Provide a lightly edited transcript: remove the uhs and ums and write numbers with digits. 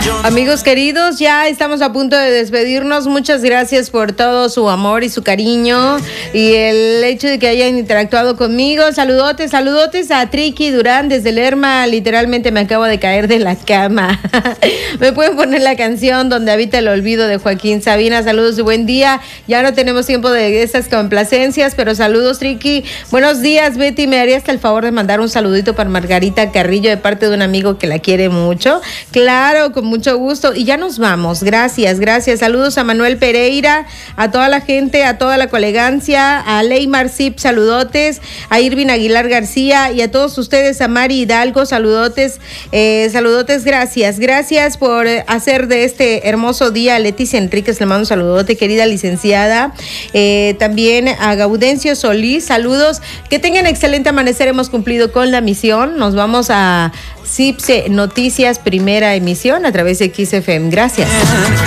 Amigos queridos, ya estamos a punto de despedirnos. Muchas gracias por todo su amor y su cariño y el hecho de que hayan interactuado conmigo. Saludotes a Triqui Durán desde Lerma. Literalmente me acabo de caer de la cama. Me pueden poner la canción Donde habita el olvido de Joaquín Sabina. Saludos y buen día. Ya no tenemos tiempo de esas complacencias, pero saludos, Triqui. Buenos días, Betty. ¿Me harías el favor de mandar un saludito para Margarita Carrillo de parte de un amigo que la quiere mucho? Claro, con mucho gusto. Y ya nos vamos. Gracias. Saludos a Manuel Pereira, a toda la gente, a toda la colegancia, a Leymar Zip, saludotes, a Irvin Aguilar García y a todos ustedes, a Mari Hidalgo, saludotes, gracias por hacer de este hermoso día. A Leticia Enríquez le mando un saludote, querida licenciada. También a Gaudencio Solís, saludos, que tengan excelente amanecer. Hemos cumplido con la misión. Nos vamos a CIPSE Noticias, primera emisión a través de XFM. Gracias.